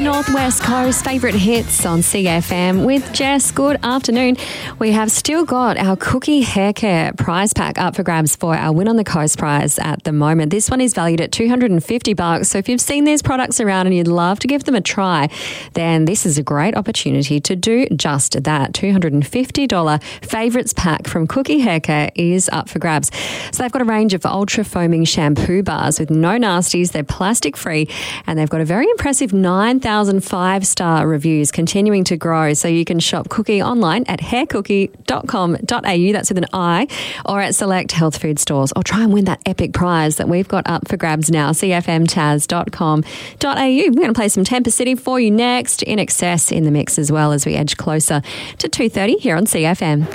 Northwest Coast favourite hits on CFM with Jess. Good afternoon. We have still got our Cookie Hair Care prize pack up for grabs for our Win on the Coast prize at the moment. This one is valued at $250. So if you've seen these products around and you'd love to give them a try, then this is a great opportunity to do just that. $250 favourites pack from Cookie Hair Care is up for grabs. So they've got a range of ultra foaming shampoo bars with no nasties. They're plastic free and they've got a very impressive 9,000 5-star reviews continuing to grow. So you can shop Cookie online at haircookie.com.au, that's with an I, or at select health food stores, or try and win that epic prize that we've got up for grabs now, cfmtaz.com.au. We're going to play some Temper City for you next. In Excess in the mix as well as we edge closer to 2:30 here on CFM.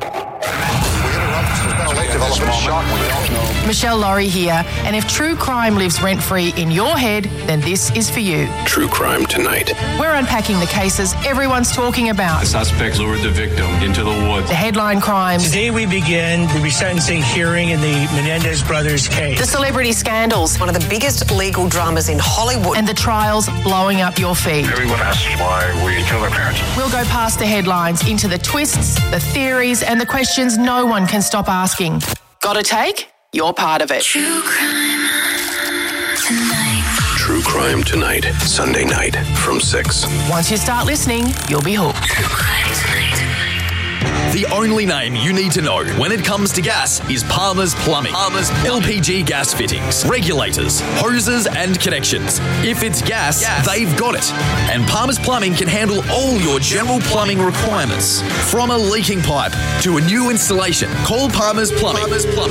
Michelle Laurie here, and if true crime lives rent-free in your head, then this is for you. True Crime Tonight. We're unpacking the cases everyone's talking about. The suspects lured the victim into the woods. The headline crimes. Today we begin the resentencing hearing in the Menendez brothers case. The celebrity scandals. One of the biggest legal dramas in Hollywood. And the trials blowing up your feed. Everyone asks why we kill our parents. We'll go past the headlines into the twists, the theories, and the questions no one can stop asking. Got a take? You're part of it. True Crime Tonight. Sunday night from 6. Once you start listening, you'll be hooked. The only name you need to know when it comes to gas is Palmer's Plumbing. Palmer's LPG gas fittings, regulators, hoses and connections. If it's gas, they've got it. And Palmer's Plumbing can handle all your general plumbing requirements. From a leaking pipe to a new installation, call Palmer's Plumbing.